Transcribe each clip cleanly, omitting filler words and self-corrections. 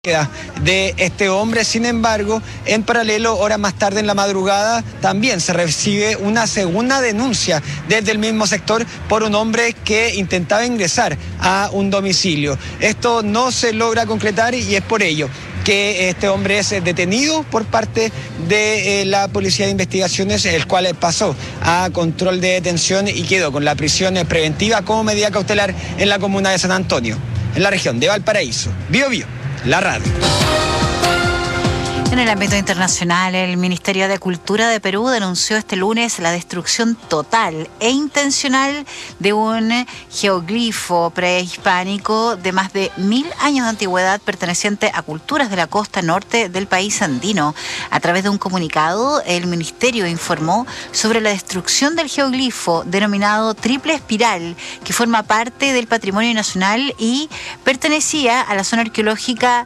de este hombre. Sin embargo, en paralelo, horas más tarde en la madrugada, también se recibe una segunda denuncia desde el mismo sector por un hombre que intentaba ingresar a un domicilio. Esto no se logra concretar y es por ello que este hombre es detenido por parte de la Policía de Investigaciones, el cual pasó a control de detención y quedó con la prisión preventiva como medida cautelar en la comuna de San Antonio, en la región de Valparaíso. Bio Bio, la radio. En el ámbito internacional, el Ministerio de Cultura de Perú denunció este lunes la destrucción total e intencional de un geoglifo prehispánico de más de 1000 años de antigüedad perteneciente a culturas de la costa norte del país andino. A través de un comunicado, el Ministerio informó sobre la destrucción del geoglifo denominado Triple Espiral, que forma parte del Patrimonio Nacional y pertenecía a la zona arqueológica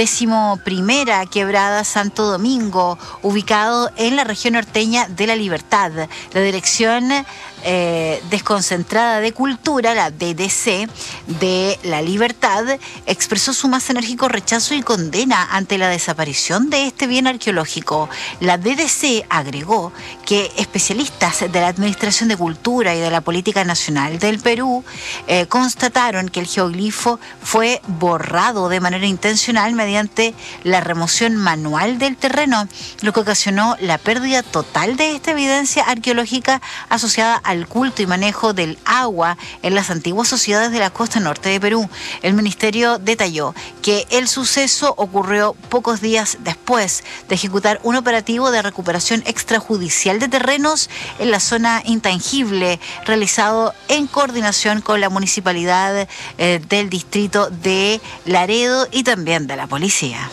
11ª Quebrada Santo Domingo, ubicado en la región norteña de La Libertad. La Dirección Desconcentrada de Cultura, la DDC, de La Libertad, expresó su más enérgico rechazo y condena ante la desaparición de este bien arqueológico. La DDC agregó que especialistas de la Administración de Cultura y de la Política Nacional del Perú constataron que el geoglifo fue borrado de manera intencional mediante la remoción manual del terreno, lo que ocasionó la pérdida total de esta evidencia arqueológica asociada al culto y manejo del agua en las antiguas sociedades de la costa norte de Perú. El ministerio detalló que el suceso ocurrió pocos días después de ejecutar un operativo de recuperación extrajudicial de terrenos en la zona intangible, realizado en coordinación con la municipalidad del distrito de Laredo y también de la policía.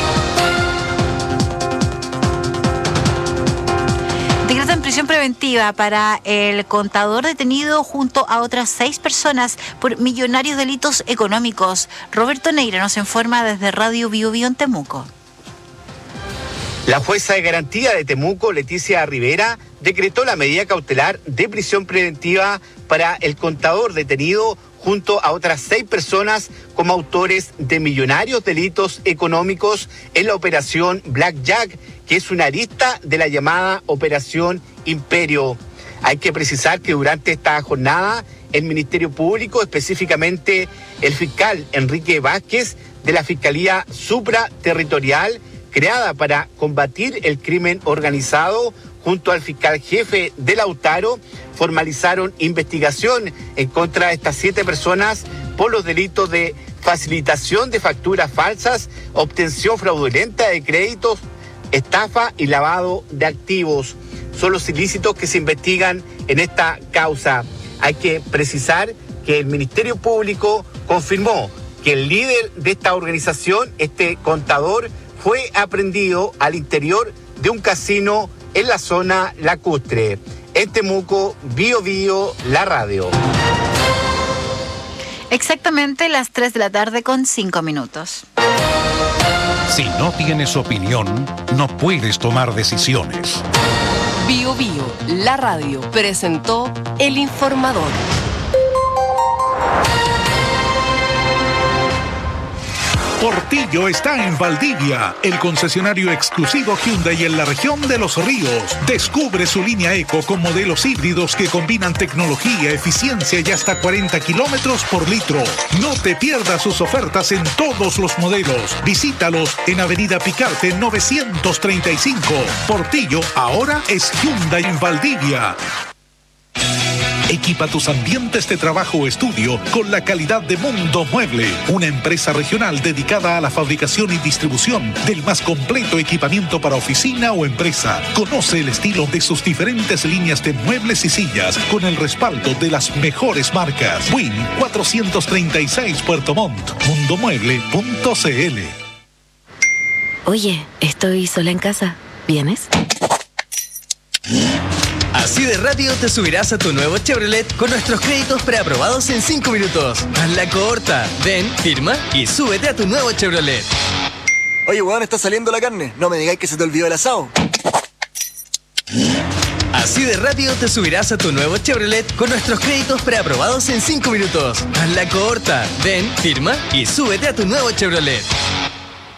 Decretan prisión preventiva para el contador detenido junto a otras 6 personas por millonarios delitos económicos. Roberto Neira nos informa desde Radio Bio Bio en Temuco. La jueza de garantía de Temuco, Leticia Rivera, decretó la medida cautelar de prisión preventiva para el contador detenido junto a otras 6 personas como autores de millonarios delitos económicos en la operación Blackjack, que es una arista de la llamada Operación Imperio. Hay que precisar que durante esta jornada el Ministerio Público, específicamente el fiscal Enrique Vázquez de la Fiscalía Supraterritorial, creada para combatir el crimen organizado, junto al fiscal jefe de Lautaro, formalizaron investigación en contra de estas 7 personas por los delitos de facilitación de facturas falsas, obtención fraudulenta de créditos, estafa y lavado de activos. Son los ilícitos que se investigan en esta causa. Hay que precisar que el Ministerio Público confirmó que el líder de esta organización, este contador, fue aprehendido al interior de un casino en la zona lacustre. En Temuco, Bio Bio, la radio. Exactamente las 3 de la tarde con 5 minutos. Si no tienes opinión, no puedes tomar decisiones. Bio Bio, la radio, presentó El Informador. Portillo está en Valdivia, el concesionario exclusivo Hyundai en la región de Los Ríos. Descubre su línea Eco con modelos híbridos que combinan tecnología, eficiencia y hasta 40 kilómetros por litro. No te pierdas sus ofertas en todos los modelos. Visítalos en Avenida Picarte 935. Portillo ahora es Hyundai en Valdivia. Equipa tus ambientes de trabajo o estudio con la calidad de Mundo Mueble, una empresa regional dedicada a la fabricación y distribución del más completo equipamiento para oficina o empresa. Conoce el estilo de sus diferentes líneas de muebles y sillas con el respaldo de las mejores marcas. Win 436 Puerto Montt, mundomueble.cl. Oye, estoy sola en casa. ¿Vienes? Así de rápido te subirás a tu nuevo Chevrolet con nuestros créditos preaprobados en 5 minutos. Hazla corta. Ven, firma y súbete a tu nuevo Chevrolet. Oye, weón, está saliendo la carne. No me digáis que se te olvidó el asado. Así de rápido te subirás a tu nuevo Chevrolet con nuestros créditos preaprobados en 5 minutos. Hazla corta. Ven, firma y súbete a tu nuevo Chevrolet.